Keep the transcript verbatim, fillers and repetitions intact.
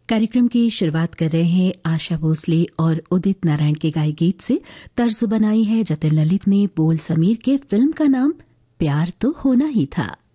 कार्यक्रम की शुरुआत कर रहे हैं आशा भोसले और उदित नारायण के गाए गीत से। तर्ज बनाई है जतिन ललित ने, बोल समीर के। फिल्म का नाम प्यार तो होना ही था।